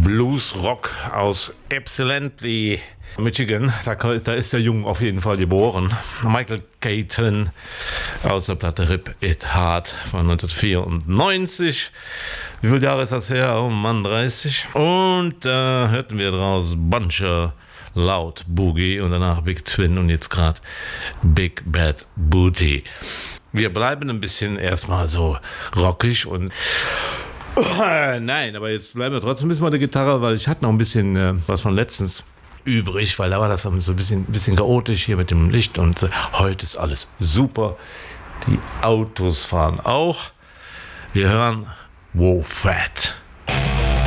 Bluesrock aus Ypsilanti, Michigan. Da ist der Junge auf jeden Fall geboren. Michael Caton aus der Platte Rip It Hard von 1994. Wie viele Jahre ist das her? Oh Mann, 30. Und da hörten wir draus Buncher, Loud Boogie und danach Big Twin und jetzt gerade Big Bad Booty. Wir bleiben ein bisschen erstmal so rockig und nein, aber jetzt bleiben wir trotzdem ein bisschen bei der Gitarre, weil ich hatte noch ein bisschen was von letztens übrig, weil da war das so ein bisschen chaotisch hier mit dem Licht und heute ist alles super. Die Autos fahren auch. Wir hören Wow Fat.